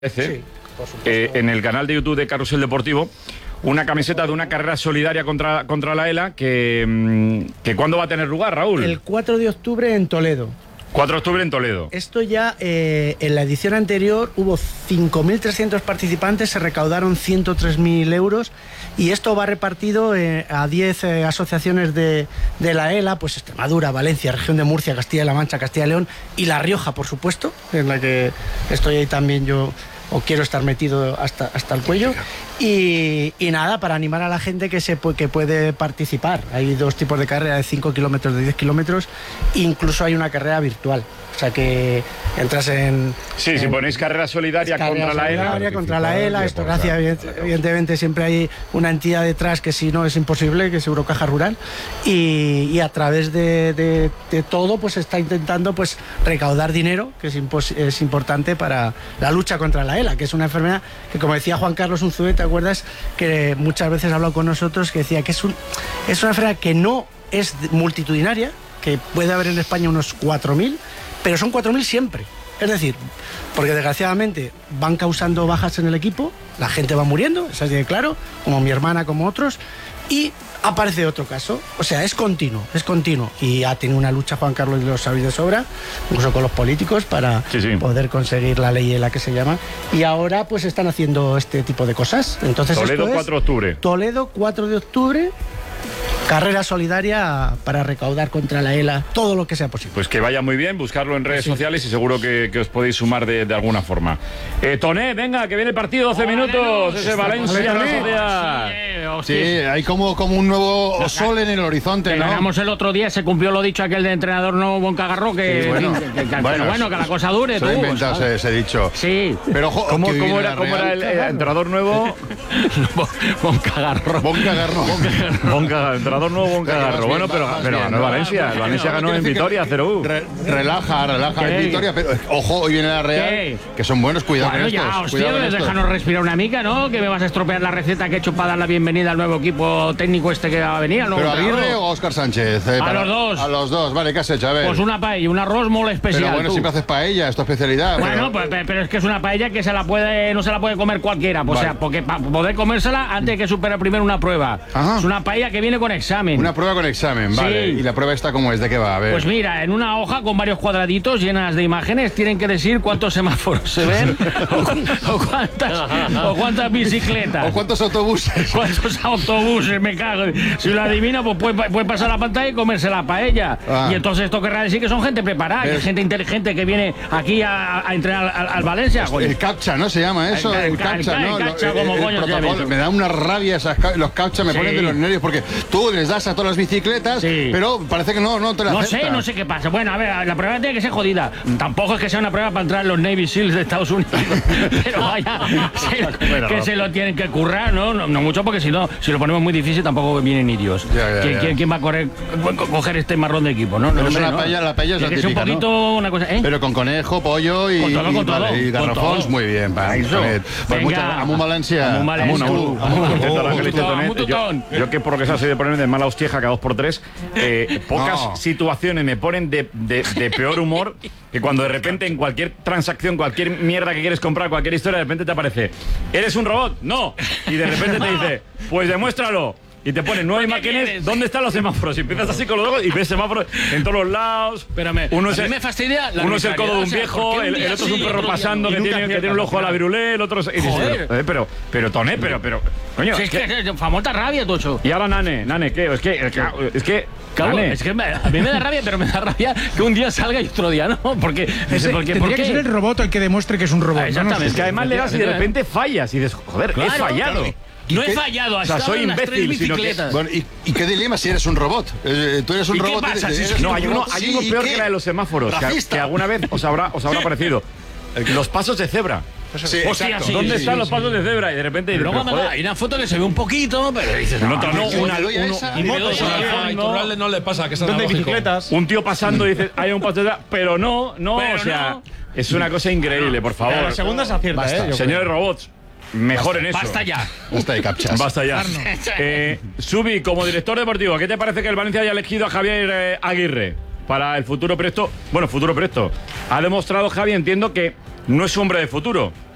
Sí, en el canal de YouTube de Carrusel Deportivo, una camiseta de una carrera solidaria contra la ELA que ¿cuándo va a tener lugar, Raúl? El 4 de octubre en Toledo. 4 de octubre en Toledo. Esto ya, en la edición anterior hubo 5.300 participantes, se recaudaron 103.000 euros y esto va repartido a 10 asociaciones de la ELA, pues Extremadura, Valencia, Región de Murcia, Castilla-La Mancha, Castilla y León y La Rioja, por supuesto, en la que estoy ahí también yo, o quiero estar metido hasta el cuello. Y nada, para animar a la gente que puede participar. Hay dos tipos de carrera, de 5 kilómetros, de 10 kilómetros, incluso hay una carrera virtual. O sea que entras en... Sí, si ponéis carrera solidaria contra la ELA. Contra la ELA, esto gracias, evidentemente siempre hay una entidad detrás que si no es imposible, que es Eurocaja Rural, y a través de todo pues está intentando pues recaudar dinero, que es importante para la lucha contra la ELA, que es una enfermedad que, como decía Juan Carlos Unzué, ¿te acuerdas? Que muchas veces ha hablado con nosotros, que decía que es una enfermedad que no es multitudinaria, que puede haber en España unos 4.000, pero son 4.000 siempre. Es decir, porque desgraciadamente van causando bajas en el equipo, la gente va muriendo, eso es claro, como mi hermana, como otros, y aparece otro caso. O sea, es continuo. Y ha tenido una lucha Juan Carlos, y lo sabéis de sobra, incluso con los políticos, para poder conseguir la ley ELA que se llama. Y ahora pues están haciendo este tipo de cosas. Entonces, Toledo, 4 de octubre. Toledo, 4 de octubre. Carrera solidaria para recaudar contra la ELA todo lo que sea posible. Pues que vaya muy bien, buscarlo en redes sociales y seguro que os podéis sumar de alguna forma. Toné, venga, que viene el partido, 12 minutos. Ese Valencia. Sí, hay como un nuevo sol en el horizonte, ¿no? Ganamos el otro día, se cumplió lo dicho aquel de entrenador nuevo Boncagarro, que, bueno, que la cosa dure. Se lo inventas ese dicho. Sí. Pero ¿Cómo era el entrenador nuevo? Boncagarro. Entrenador nuevo Boncagarro. Bueno, pero ganó el Valencia. El Valencia ganó en Vitoria, 0-1. Relaja en Vitoria, pero ojo, hoy viene la Real, que son buenos, cuidado con estos. Ya, hostia, déjanos respirar una mica, ¿no? Que me vas a estropear la receta que he hecho para dar la bienvenida al nuevo equipo técnico este que va a venir. ¿Pero a Aguirre o a Óscar Sánchez? A los dos. A los dos, vale, ¿qué has hecho? A ver. Pues una paella, un arroz muy especial. Pero bueno, siempre haces paella, es tu especialidad. Bueno, pero es que es una paella que no se la puede comer cualquiera. O sea, porque para poder comérsela antes hay que superar primero una prueba. Ajá. Es una paella que viene con examen. Una prueba con examen, vale. Sí. ¿Y la prueba esta cómo es? ¿De qué va? A ver. Pues mira, en una hoja con varios cuadraditos llenas de imágenes tienen que decir cuántos semáforos se ven o cuántas bicicletas. O cuántos autobuses. ¿Cuántos autobuses? Me cago. Si lo adivina, pues puede pasar la pantalla y comerse la paella. Y entonces esto querrá decir que son gente preparada, que es gente inteligente que viene aquí a entrenar al Valencia. El captcha, ¿no? Se llama eso. El captcha, ¿no? El captcha, como coño se llama. Me da una rabia los captcha, me ponen de los nervios porque tú les das a todas las bicicletas, pero parece que no te la aceptan. No sé qué pasa. Bueno, a ver, la prueba tiene que ser jodida. Tampoco es que sea una prueba para entrar en los Navy Seals de Estados Unidos. Pero vaya, se lo tienen que currar, ¿no? No mucho, porque si lo ponemos muy difícil tampoco vienen indios. ¿Quién va a coger este marrón de equipo, no? Pero la paella es la típica, un poquito, ¿no? Una cosa, Pero con conejo, pollo y garrafons, muy bien. Pues muchas Amun Valencia. Amun. Yo que por lo que sea soy de ponerme de mala hostieja cada 2x3, pocas situaciones me ponen de peor humor que cuando de repente en cualquier transacción, cualquier mierda que quieres comprar, cualquier historia, de repente te aparece: ¿eres un robot? No. Y de repente te dice: pues demuéstralo. Y te ponen 9 imágenes, ¿dónde están los semáforos? Y empiezas así con los ojos y ves semáforos en todos los lados. Espérame, uno me fastidia uno es el codo de un viejo, el otro es un perro pasando que tiene un ojo a la virulé, el otro es... Pero Toné, coño, es que famosa rabia, Tocho. Y ahora Nane, ¿qué? Es que claro, es que a mí me da rabia, pero me da rabia que un día salga y otro día no. Porque tendría que ser el robot el que demuestre que es un robot. Exactamente. Es que además le das y de repente fallas y dices, joder, he fallado. No he fallado, o sea, soy imbécil, sino que... Bueno, ¿y qué dilema si eres un robot? Tú eres un robot. ¿Qué pasa? No, hay uno peor que la de los semáforos, que alguna vez os habrá parecido. Los pasos de cebra. Sí, hostia, ¿dónde están los pasos de cebra? Y de repente... Luego hay una foto que se ve un poquito, pero dices... Y motos. A Iturralde no le pasa, que es analógico. Bicicletas. Un tío pasando y dice, hay un paso de cebra, pero no, o sea... Es una cosa increíble, por favor. La segunda se acierta, Señores robots, mejor en eso. Basta ya. Basta de captchas. Basta ya. Subi, como director deportivo, ¿qué te parece que el Valencia haya elegido a Javier Aguirre para el futuro presto? Bueno, futuro presto. Ha demostrado Javi, entiendo, que no es hombre de futuro.